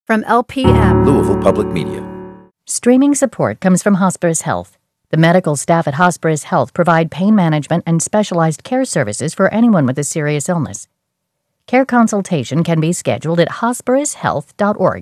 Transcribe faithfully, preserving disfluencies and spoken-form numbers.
From L P M, Louisville Public Media. Streaming support comes from Hospice Health. The medical staff at Hospice Health provide pain management and specialized care services for anyone with a serious illness. Care consultation can be scheduled at hospice health dot org.